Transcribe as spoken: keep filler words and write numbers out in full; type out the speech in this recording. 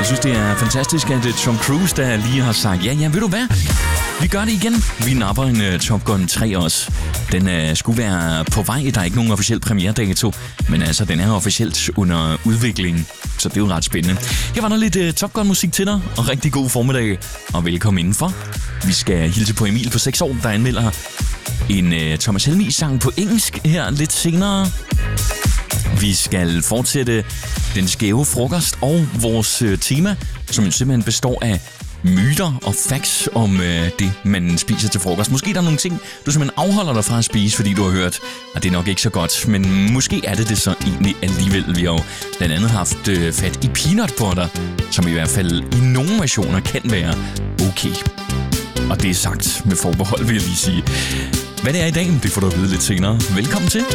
synes, det er fantastisk, at Tom Cruise, der lige har sagt, ja, ja, ved du hvad? Vi gør det igen. Vi napper en uh, Top Gun tre også. Den uh, skulle være på vej. Der er ikke nogen officiel premieredato, men altså, den er officielt under udvikling, så det er jo ret spændende. Her var der lidt uh, Top Gun-musik til dig, og rigtig god formiddag, og velkommen indenfor. Vi skal hilse på Emil på seks år, der anmelder en uh, Thomas Helmig-sang på engelsk her lidt senere. Vi skal fortsætte den skæve frokost og vores øh, tema, som simpelthen består af myter og facts om øh, det, man spiser til frokost. Måske der er nogle ting, du simpelthen afholder dig fra at spise, fordi du har hørt, at det er nok ikke så godt. Men måske er det det så egentlig alligevel. Vi har jo blandt andet haft øh, fat i peanut butter, som i hvert fald i nogle versioner kan være okay. Og det er sagt med forbehold, vil jeg lige sige. Hvad det er i dag, det får du at vide lidt senere. Velkommen til.